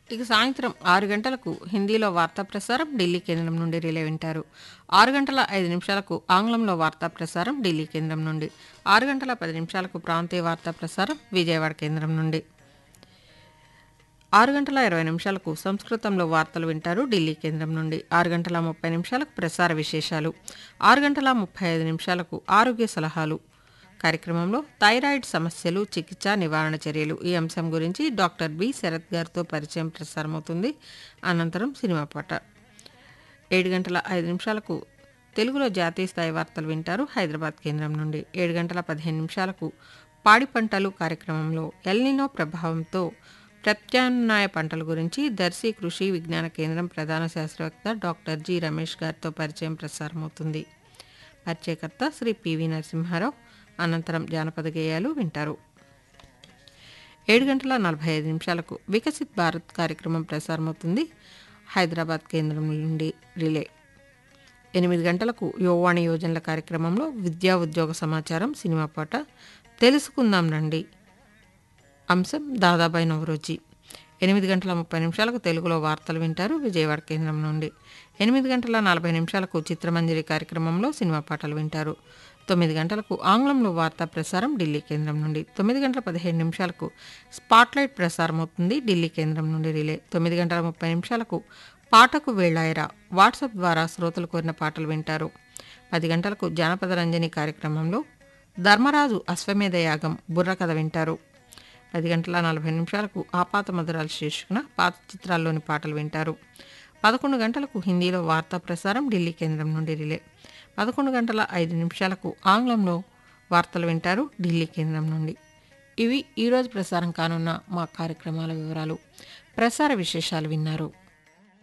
ఇక సాయంత్రం 6 గంటలకు హిందీలో వార్తా ప్రసారం ఢిల్లీ కేంద్రం నుండి రిలే వింటారు. 6 గంటల 5 నిమిషాలకు ఆంగ్లంలో వార్తా ప్రసారం ఢిల్లీ కేంద్రం నుండి. 6 గంటల 10 నిమిషాలకు ప్రాంతీయ వార్తా ప్రసారం విజయవాడ కేంద్రం నుండి. 6 గంటల 20 నిమిషాలకు సంస్కృతంలో వార్తలు వింటారు ఢిల్లీ కేంద్రం నుండి. 6 గంటల 30 నిమిషాలకు ప్రసార విశేషాలు. 6 గంటల 35 నిమిషాలకు ఆరోగ్య సలహాలు కార్యక్రమంలో థైరాయిడ్ సమస్యలు, చికిత్స, నివారణ చర్యలు ఈ అంశం గురించి డాక్టర్ బి శరత్ గారితో పరిచయం ప్రసారమవుతుంది. అనంతరం సినిమా పాట. 7 గంటల 5 నిమిషాలకు తెలుగులో జాతీయ స్థాయి వార్తలు వింటారు హైదరాబాద్ కేంద్రం నుండి. 7 గంటల 15 నిమిషాలకు పాడి పంటలు కార్యక్రమంలో ఎల్నినో ప్రభావంతో ప్రత్యామ్నాయ పంటల గురించి దర్శి కృషి విజ్ఞాన కేంద్రం ప్రధాన శాస్త్రవేత్త డాక్టర్ జి రమేష్ గారితో పరిచయం ప్రసారమవుతుంది. పరిచయకర్త శ్రీ పివి నరసింహారావు. అనంతరం జానపద గేయాలు వింటారు. 7 గంటల 45 నిమిషాలకు వికసిత్ భారత్ కార్యక్రమం ప్రసారమవుతుంది హైదరాబాద్ కేంద్రం నుండి రిలే. 8 గంటలకు యువవాణి యోజనల కార్యక్రమంలో విద్యా ఉద్యోగ సమాచారం, సినిమా పాట. తెలుసుకుందాం రండి అంశం దాదాబాయి నవరోజీ. 8 గంటల 30 నిమిషాలకు తెలుగులో వార్తలు వింటారు విజయవాడ కేంద్రం నుండి. 8 గంటల 40 నిమిషాలకు చిత్రమంజరి కార్యక్రమంలో సినిమా పాటలు వింటారు. 9 గంటలకు ఆంగ్లంలో వార్తా ప్రసారం ఢిల్లీ కేంద్రం నుండి. 9 గంటల 15 నిమిషాలకు స్పాట్లైట్ ప్రసారం అవుతుంది ఢిల్లీ కేంద్రం నుండి రిలే. 9 గంటల 30 నిమిషాలకు పాటకు వేళాయరా వాట్సాప్ ద్వారా శ్రోతలు కోరిన పాటలు వింటారు. 10 గంటలకు జానపద రంజని కార్యక్రమంలో ధర్మరాజు అశ్వమేధ యాగం బుర్రకథ వింటారు. 10 గంటల 40 నిమిషాలకు ఆపాత మధురాలు శీర్షికన పాత చిత్రాల్లోని పాటలు వింటారు. 11 గంటలకు హిందీలో వార్తా ప్రసారం ఢిల్లీ కేంద్రం నుండి రిలే. 11 గంటల 5 నిమిషాలకు ఆంగ్లంలో వార్తలు వింటారు ఢిల్లీ కేంద్రం నుండి. ఇవి ఈరోజు ప్రసారం కానున్న మా కార్యక్రమాల వివరాలు. ప్రసార విశేషాలు విన్నారు.